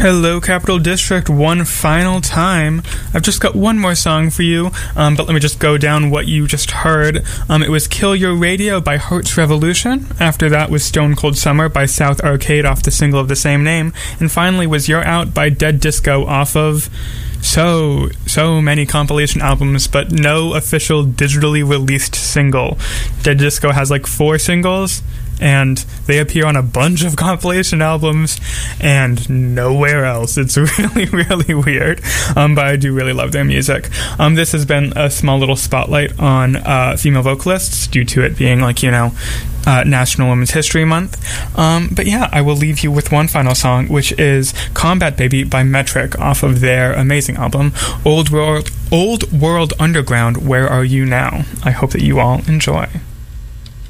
Hello, Capital District. One final time. I've just got one more song for you, but let me just go down what you just heard. It was Kill Your Radio by Hearts Revolution. After that was Stone Cold Summer by South Arcade off the single of the same name. And finally was You're Out by Dead Disco off of so many compilation albums, but no official digitally released single. Dead Disco has like 4 singles, and they appear on a bunch of compilation albums and nowhere else. It's really, really weird, but I do really love their music. This has been a small little spotlight on female vocalists due to it being National Women's History Month. But yeah, I will leave you with one final song, which is Combat Baby by Metric off of their amazing album Old World Underground, Where Are You Now? I hope that you all enjoy.